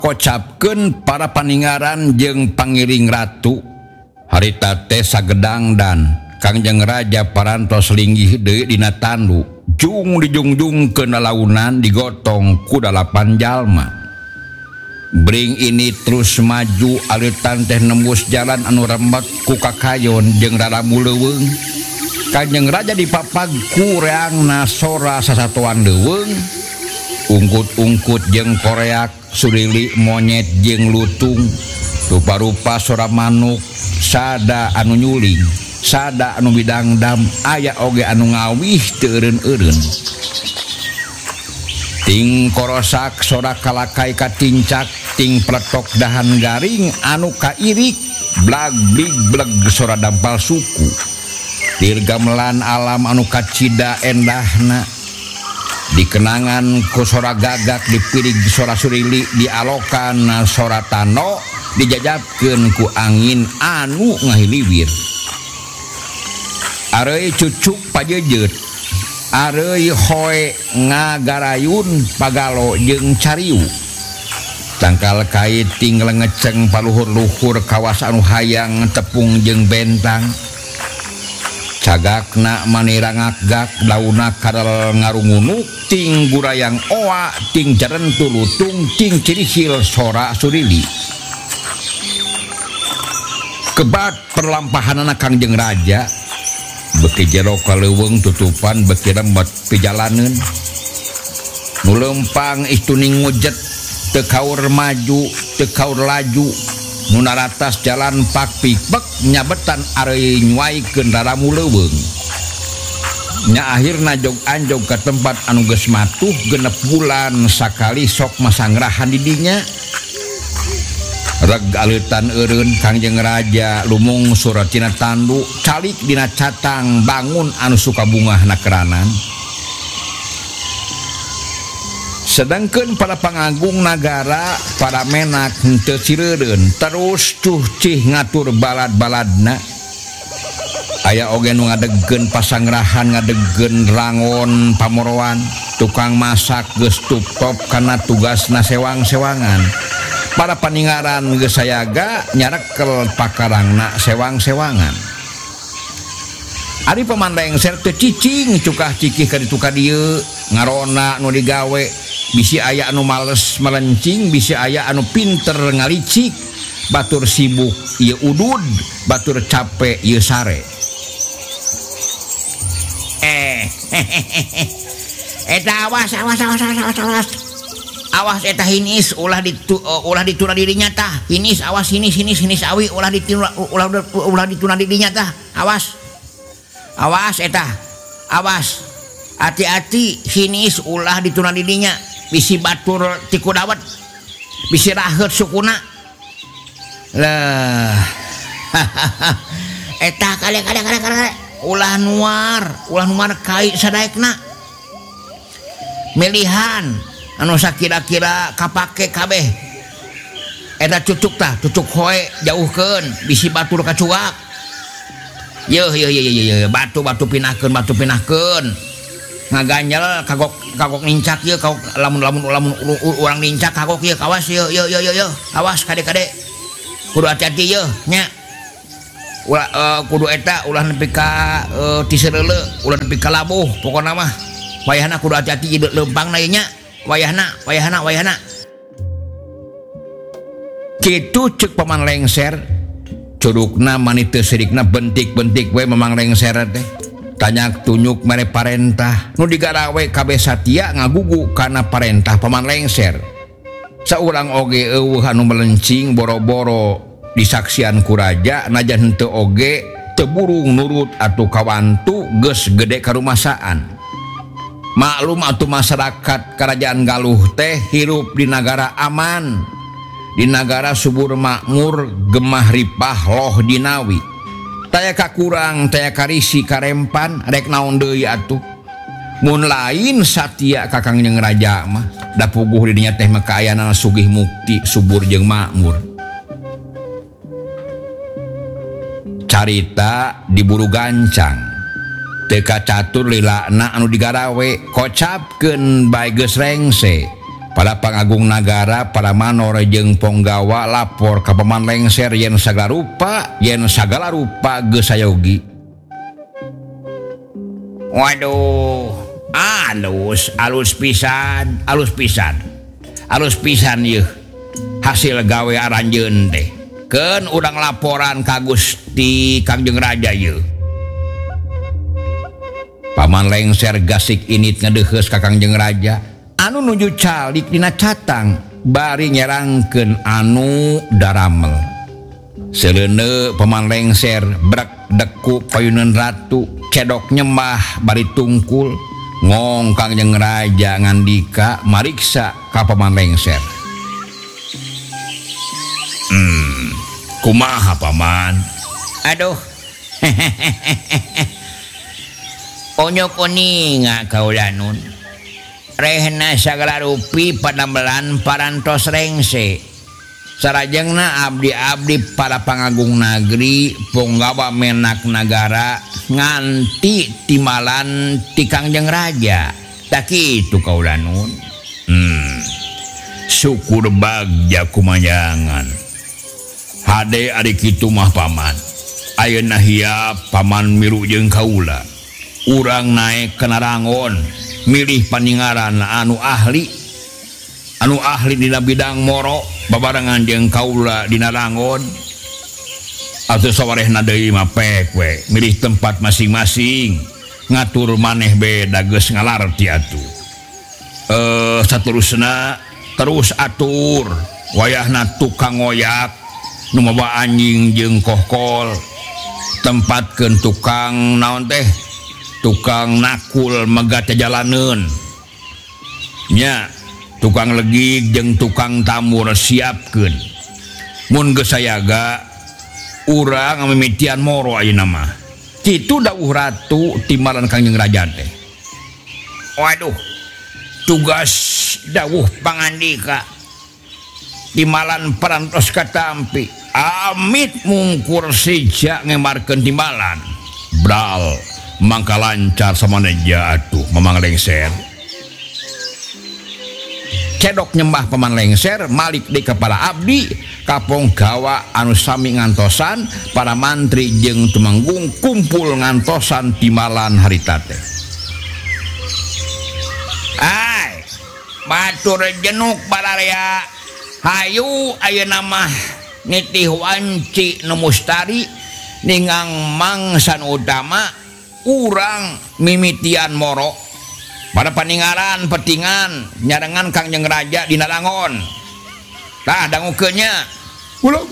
kocapkeun para paningaran jeung pangiring ratu harita teh sagedang dan Kangjeng Raja parantos linggih deui dina tandu jung dijungjungkeun launan digotong ku 8 jalma. Bring ini terus maju alitan teh nembus jalan anu rembet ku kakayon jeung raramu leuweung. Kanjeng Raja dipapag ku reangna sora sasatoan leuweung, ungkut-ungkut jeung koreak, surili monyet jeung lutung, rupa-rupa sora manuk, sada anu nyuling, sada anu bidangdam, aya oge anu ngawih teu eureun-eureun. Ting korosak sora kalakai katincak, ting pletok dahan garing anu kairik, blag big bleg sora dampal suku. Dirgamelan alam anu kacida endahna, dikenangan ku sora gagak dipirig sora surili dialokan sora tano dijajabkeun ku angin anu ngahiliwir. Areuy cucuk pajejeut, areuy hoe ngagarayun pagalo jeung cariu. Tangkal kait ting lengeceng paluhur-luhur kawas anu hayang tepung jeung bentang. Cagakna manirangak-gak dauna kadal ngarungunuk ting gurayang oa ting jarentu lutung ting cirihil sora surili. Kebat perlampahanana Kangjeng Raja beki jero ka leuweung tutupan beki rembet pijalaneun. Nu lempang istuning ngujet teu kaur maju teu kaur laju. Nu naratas jalan pak pikbek nyabetan areuy nyuaikeun raramu leuweung. Nya akhirna jog-anjog ka tempat anu geus matuh 6 bulan sakali sok masangrahan di dinya. Reg aleutan eureun Kangjeng Raja lumung surat tina tandu calik dina catang bangun anu suka bungahna keranan. Sedangkan para pangagung nagara, para menak henteu cireureun terus cucih ngatur balad-baladna. Aya oge nu ngadegkeun pasangrahan, ngadegkeun rangon pamoroan, tukang masak geus tuptop kana tugasna sewang-sewangan. Para paningaran geus sayaga nyarekel pakarangna sewang-sewangan. Ari pamandengser teu cicing cukah cikih ka ditu ka dieu, ngarona nu digawe. Bisi aya anu males melencing, bisi aya anu pinter ngalicik, batur sibuk ieu udud, batur capek ieu sare. Eta awas. Awas eta hinis ulah dituna dirinya tah. Hinis awas hinis awi ulah dituna dirinya tah. Awas eta. Awas. Hati-hati hinis ulah dituna dirinya. Bisi batur ti kudawat, bisi raheut sukuna. Lah. Eta kale ulah nuar kai sadaekna. Milihan anu sakira-kira kapake kabeh. Eta cucuk hoe jauhkeun bisi batur kacuak. Yeuh batu pinahkeun. Ngaganjel kagok nincak ieu lamun urang nincak kagok ieu kawas ieu awas kade-kade kudu hati-hati ieu nya kudu eta ulah nepi ka ti sereuleu ulah nepi ka labuh pokona mah wayahna kudu hati-hati ieu leumpangna ieu nya wayahna kitu ceuk paman lengser curugna mani teu sirikna bentik-bentik we memang lengser teh. Tanyak tunyuk mere parentah nu digarawe kabeh satia ngagugu kana parentah paman lengser. Saurang oge eueuh anu melencing boro-boro disaksian ku raja najan henteu oge teu burung nurut atuh kawantu geus gede karumasaan. Maklum atuh masyarakat kerajaan Galuh teh hirup di negara aman, di negara subur makmur gemah ripah loh dinawi. Taya kakurang, taya karisi karempan, rek naon deui atuh. Mun lain satia ka Kangjeng Raja mah, da puguh di dinya teh mah kaayana sugih mukti, subur jeung makmur. Carita diburu gancang. Teu kacatur lilana anu digarawe, kocapkeun bae geus rengse. pada pangagung nagara para manor jeung ponggawa lapor ka paman lengser yen sagala rupa geus sayogi. Waduh, alus pisan yeuh hasil gawe aranjeun teh. Keun urang laporan ka Gusti Kangjeng Raja yeuh. Paman lengser gasik init ngedeheus ka Kangjeng Raja anu nuju calik dina catang bari nyerangkeun anu daramel. Seleuneu paman lengser brak deku payuneun ratu cedok nyembah bari tungkul ngong Kangjeng Raja ngandika mariksa ka paman lengser. Kumaha paman? Aduh. Onyok oninga kaulanun. Rehna sagala rupi padamelan parantos rengse. Sarajengna abdi-abdi para pangagung nagri punggawa menak nagara nganti timalan ti Kangjeng Raja. Tak kitu kaulanun. Syukur bagja kumayangan. Hade ari kitu mah paman. Ayeuna hiap paman miru jeung kaula. Urang naik ke Narangon milih paningaran anu ahli dina bidang moro babarengan jeung kaula di Narangon. Atuh sawarehna deui mah pek we milih tempat masing-masing ngatur maneh beda geus ngalarti atuh. Saterusna terus atur wayahna tukang ngoyak nu mawa anjing jeung kohkol tempatkeun tukang naon teh tukang nakul megat jalaneun nya tukang legig jeung tukang tamur siapkeun mun geus sayaga urang mimitian moro ayeuna mah kitu dawuh ratu timbalan Kangjeng Raja teh. Waduh tugas dawuh pangandika timbalan parantos katampi amit mungkur sejak ngemarkeun timbalan bral mangka lancar samaneja atuh mamang lengser. Cedok nyembah paman lengser malik di kepala abdi kapong gawa anu sami ngantosan para mantri jeung tumanggung kumpul ngantosan timbalan harita teh. Ai batur jenuk bararea hayu ayeuna mah nitih wanci nu mustari ningang mangsan utama urang mimitian moro pada paningaran petingan nyarengan Kangjeng Raja di Narangon. Tah dangukeunnya bulak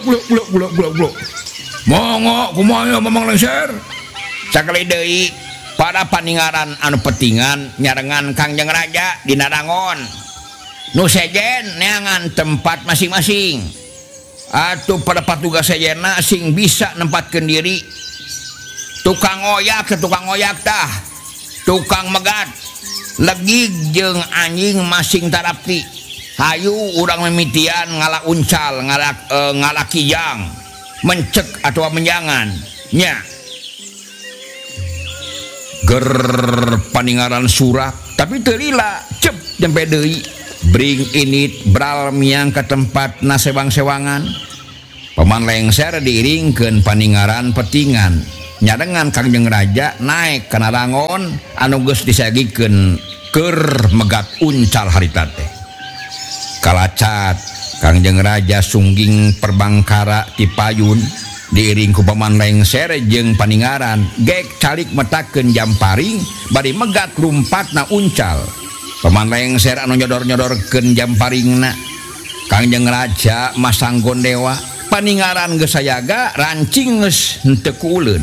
monggo kumaha mamang lengser sakali deui pada paningaran anu petingan nyarengan Kangjeng Raja di Narangon nu sejen neangan tempat masing-masing. Atuh pada patugas sejenna sing bisa nempatkeun diri tukang ngoyak ke tukang ngoyak tah tukang megat legig jeung anjing masing tarapti hayu urang mimitian ngala uncal ngala kijang mencek atau menjangan nya ger paningaran surak tapi teu lila cep dempe deui bring init bral miang ke tempat nasewang-sewangan. Paman lengser diiringkeun paningaran petingan nyarengan Kangjeng Raja naik ka Narangon anu geus disagikeun keur megat uncal harita teh. Kalacat Kangjeng Raja sungging perbangkara ti payun diiring ku paman lengser jeung paningaran gek calik metakeun jamparing bari megat rumpatna uncal. Paman lengser anu nyodor-nyodorkeun jamparingna Kangjeng Raja masang gondewa paningaran geus sayaga rancing geus henteu kuuleun.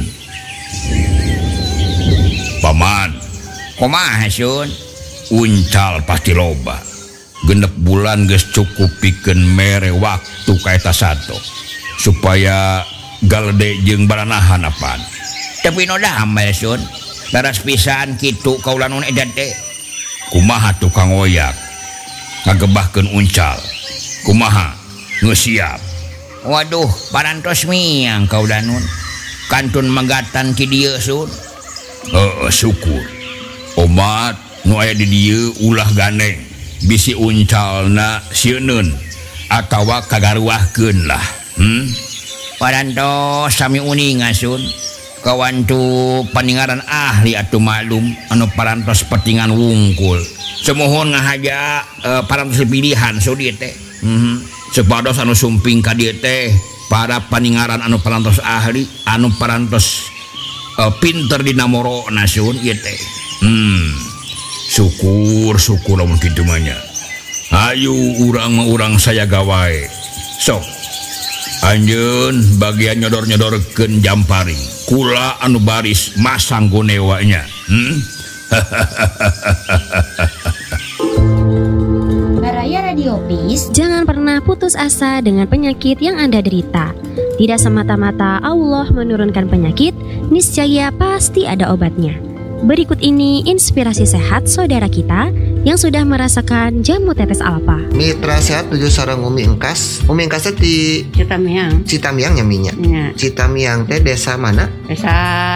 Paman kumaha sun uncal pasti loba genep bulan geus cukup pikeun mere waktu ka eta sato supaya galede jeung baranahan apaan. Tapi no damel sun daras pisan kitu kaula nun edan teh. Kumaha tukang oyak ngagebahkeun uncal kumaha geus siap. Waduh parantos miang kaula nun kantun megatan ki dieu sun. Syukur umat nu aya di dieu ulah gandeng bisi uncalna sieun atawa kagaruahkeun lah. Parantos sami uning asun kawantu paningaran ahli atuh maklum anu parantos petingan wungkul. Semohon ngahaja parantos pilihan so dieu teh. Sepados anu sumping ka dieu teh para paningaran anu parantos ahli anu parantos pinter dina moro nasun ieu teh. Syukur lamun kitu mah nya. Ayo urang saya gawae. Sok anjeun bagian nyodor-nyodorkeun Jampari. Kula anu baris masang gonewanya. Baraya Radio Peace. Jangan pernah putus asa dengan penyakit yang Anda derita. Tidak semata-mata Allah menurunkan penyakit, niscaya pasti ada obatnya. Berikut ini inspirasi sehat saudara kita yang sudah merasakan jamu tetes alfa. Mitra sehat tujuh sareng Umi Engkas. Umi Engkas di Citamiang nyaminya. Ya. Citamiang teh desa mana? Desa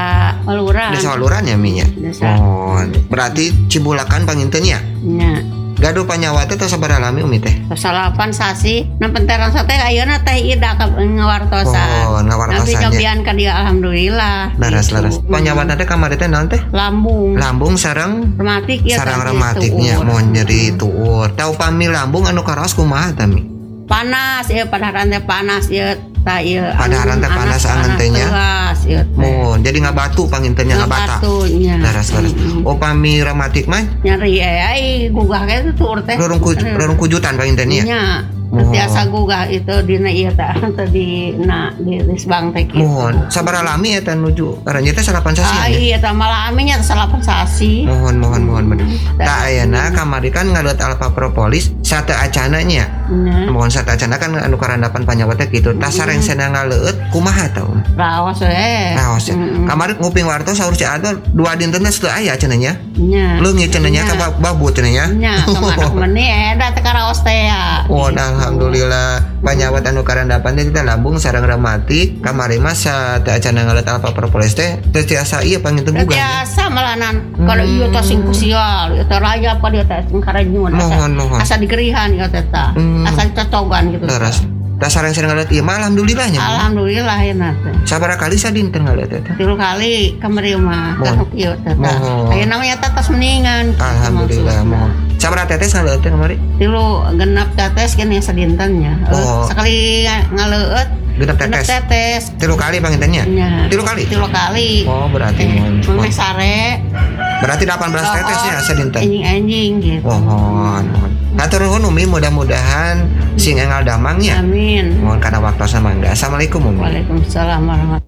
Waluran nyaminya. Oh, berarti Cibulakan pangintennya. Ya. Gaduh panyawa teh tos sabaraha lami Umi teh? Salapan sasi. Nampenteran teh ayeuna teh ida ngawartosan. Oh, ngawartosan. Nanti nyobian ka dia alhamdulillah. Laras. Panyawana teh kamari teh naon teh? Lambung sareng rematik ya. Sareng rematiknya mun nyeri tuur. Tau pami lambung anu karaos kumaha tami? Panas ya padaharan teh panas ya. Padaharan teh panas angeun teh nya. Oh, jadi ngabatu pangintennya ngabata. Laras. Oh, pami rematik mah nyeri gugah ge tuur teh. Rorong kujutan pangintennya. Nya. Biasa gugah itu dina ieu teh di Lisbang teh kitu. Mohon sabaraha lami eta nuju karanya teh 8 sasi. Iya teh malaminya 8 sasi. Mohon bener. Tah ayeuna kamari kan ngalut alfa propolis sate acana nya. Mohon sate acana kan anu karandapan panyawa teh kitu. Tah sareng cenah ngaleueut kumaha tah? Raos we. Raos. Kamari nguping wartos saur si Adol 2 dinten teh teu aya cenah nya. Nya. Leung nya cenah nya ka babu cenah nya. Nya kemana meuni eta teh karaos teh ya. Oh, alhamdulillah panyawat anu karandapan teh kita lambung sareng rematik kamari mah sa teh acan ngaleut alfa propolis teh tiasa ieu panginten gugah. Tiasa malanan kalau ieu teh sing kusial ieu teh raya apa dia teh sing karenyun. Mohon. Asa digerihan ieu teh tah. Asa cocogan gitu. Terus tah sareng ngaleut ieu mah alhamdulillahnya. Alhamdulillah euna teh. Sabaraha kali sadinten ngaleut teh? 3 kali kamari mah kasuk ieu teh tah. Ayeuna mah nya tetes mendingan. Alhamdulillah mohon. Sabaraha tetes ngaleut teh kamari? 3 genep tetes kene sadintennya. Sekali ngaleut genep tetes. 3 kali pangintennya? 3 kali. Oh, berarti mun sare. Berarti 18 tetes ya sadinten. Anjing gitu. Mohon. Hatur nuhun Umi, mudah-mudahan sing engal damangnya. Amin. Mohon kana waktosna mangga. Assalamualaikum Umi. Waalaikumsalam warahmatullahi.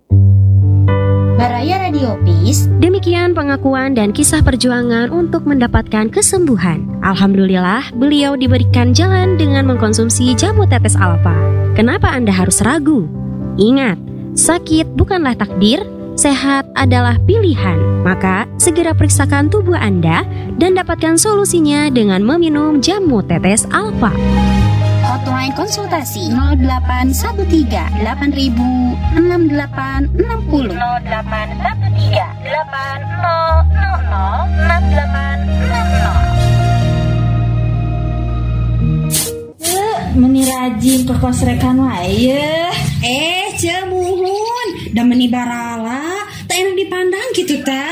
Baraya Radio Peace. Demikian pengakuan dan kisah perjuangan untuk mendapatkan kesembuhan. Alhamdulillah, beliau diberikan jalan dengan mengkonsumsi jamu tetes alfa. Kenapa Anda harus ragu? Ingat, sakit bukanlah takdir, sehat adalah pilihan. Maka, segera periksakan tubuh Anda dan dapatkan solusinya dengan meminum jamu tetes alfa. Hotline konsultasi 0813 8000 6860 0813 8000 6860. Meni rajin ke kos rekan wae. Cemuhun da meni barala tak enak dipandang gitu ta.